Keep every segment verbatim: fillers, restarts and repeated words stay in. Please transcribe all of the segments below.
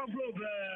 Club.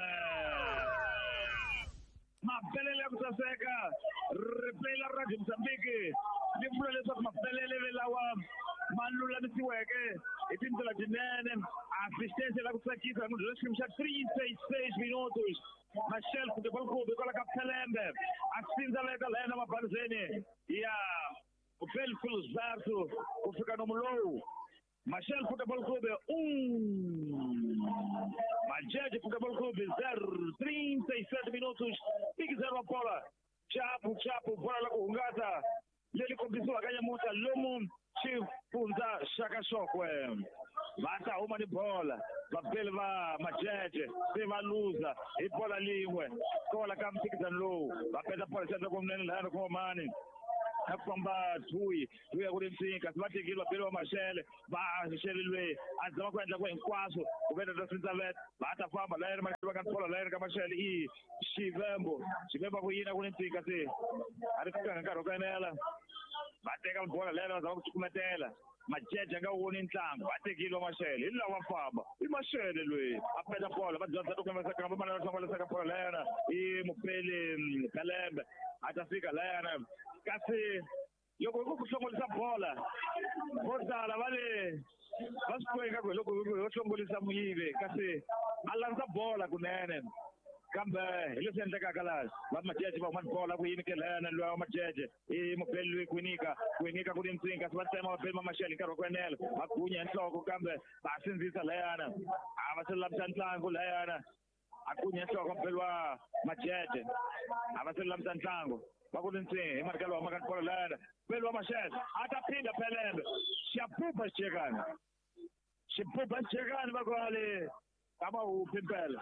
Mapelele ya kusaseka replay la Radio Mozambique ni vula leswaku mapelele lawa malulamisiweke hi tindlela tinene assistance la ku tsakisa munhu leswi xa three six minutos Machel Football Club ikola ka Phelembe asindzaleka lena mabalizeni ya Bel Filosberto kufika nomlow Machel Football Club um Majeje Football Club zero trinta e sete minutos zero bola chapo chapo bola la kuungata leli kombisiwa kanya muta lomu chifunza shaka shokwe bata uma ni bola babele ba Majeje se valuza ibola limwe kola kamtikizana low bapeta bola senta komnene lana ko mani kwamba thui uya kuri msinga sibatekile babele wa Mashele bashelelwe azama kwenda kwenkwaso kubenda tasinza vet bata famba la yena bakathola la yena ka Mashele i Shivembo Shivembo kuyina kuri msinga se ari fika ngaro kanela bateka bola lena bazama kuchukumetela Majeje ngawona intlango batekile Mashele illa wafamba iMashele lwe apeta bola badzaza tokwemasa kamba bana tokwala saka bola lena i Mupele Kalembe atafika lena kasi loko kuhlongolisa bola kodala vale vasikweka kwe loko kuhlongolisa muyive kasi alanza bola kunene kambe hileswi endlekaka laha va Majeje va humani bola ku yinikelana lwa wa Majeje i Mupelwe kwinika kwinika kuri mtsinga si va tsema va beli Mashele nkarhi wa kwenela va gunya enhloko kambe va sindzisa layana a va se lavisa ntlangu layana a gunya enhloko mpeli wa Majeje a va se lavisa ntlangu bakulintsini imarkalo wa makanpola lana belo wa Mashele ataphinda Phelembe siyaphupha sijekani siphupha sijekani bakwale kama uphi impela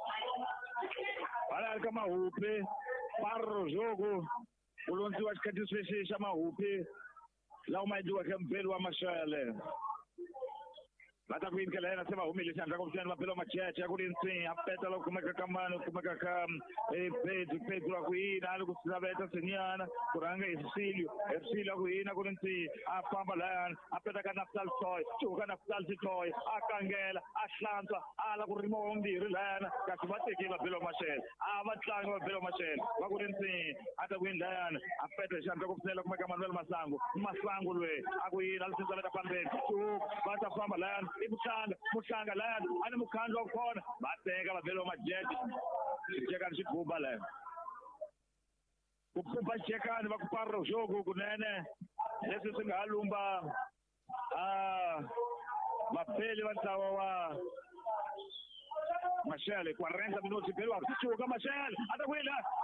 bala kama uphi parro jogo kulonziwa isikhathi sesisha mahuphi la umayidiwa ke mbelo wa Mashele bata kuyinkela yena sema humile shandra komtsheni mabelo Majeje akulintsini apeta lo kumeka kamano kumeka ka eh Pedro Pedro kuyina ali kusabeta senyana kuranga isilio isilio kuyina kulintsini afamba la apeta ka Naftal Soy chuka Naftal Soy akangela ahlanza ala kurimo ombiri lana kasi batekile mabelo Mashele abatlanga mabelo Mashele bakulintsini ata kuyindana apeta shandra komtshela kumeka Manuel Masango Masango lwe akuyina alisizala phambili bata famba la ibuhlanga buhlanga la ani mukhandlo wakhona bateka babelo Majeje sijekani sibhuba la kuphupha sijekani bakuparro jogo kunene lesi singalumba ah mapeli wantsawa wa Mashele quarenta minuti pelo chuka Mashele atakwenda